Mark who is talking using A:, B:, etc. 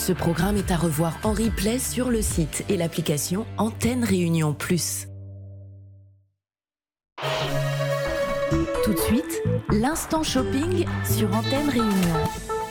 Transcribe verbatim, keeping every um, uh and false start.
A: Ce programme est à revoir en replay sur le site et l'application Antenne Réunion Plus. Tout de suite, l'instant shopping sur Antenne Réunion.